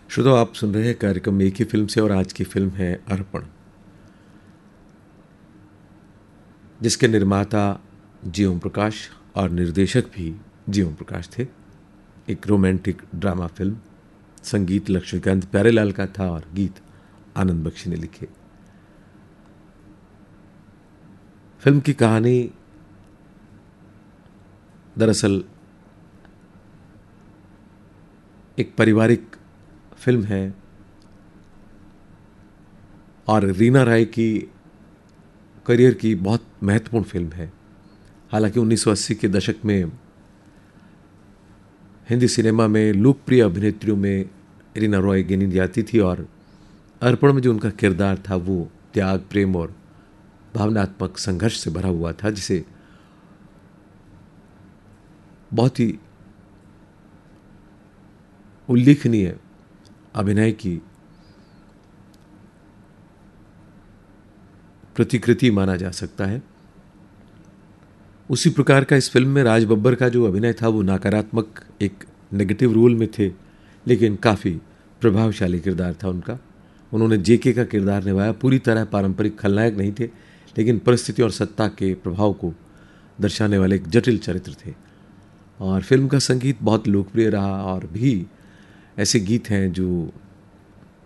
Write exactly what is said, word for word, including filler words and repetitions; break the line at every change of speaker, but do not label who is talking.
श्रोताओ, आप सुन रहे हैं कार्यक्रम एक ही फिल्म से और आज की फिल्म है अर्पण, जिसके निर्माता जी ओम प्रकाश और निर्देशक भी जी ओम प्रकाश थे। एक रोमांटिक ड्रामा फिल्म, संगीत लक्ष्मीकांत प्यारेलाल का था और गीत आनंद बख्शी ने लिखे। फिल्म की कहानी दरअसल एक पारिवारिक फिल्म है और रीना राय की करियर की बहुत महत्वपूर्ण फिल्म है। हालांकि उन्नीस सौ अस्सी के दशक में हिंदी सिनेमा में लोकप्रिय अभिनेत्रियों में रीना रॉय गिनी जाती थी और अर्पण में जो उनका किरदार था वो त्याग, प्रेम और भावनात्मक संघर्ष से भरा हुआ था, जिसे बहुत ही उल्लेखनीय अभिनय की प्रतिकृति माना जा सकता है। उसी प्रकार का इस फिल्म में राज बब्बर का जो अभिनय था वो नकारात्मक एक नेगेटिव रोल में थे, लेकिन काफ़ी प्रभावशाली किरदार था उनका। उन्होंने जेके का किरदार निभाया। पूरी तरह पारंपरिक खलनायक नहीं थे, लेकिन परिस्थिति और सत्ता के प्रभाव को दर्शाने वाले एक जटिल चरित्र थे। और फिल्म का संगीत बहुत लोकप्रिय रहा और भी ऐसे गीत हैं जो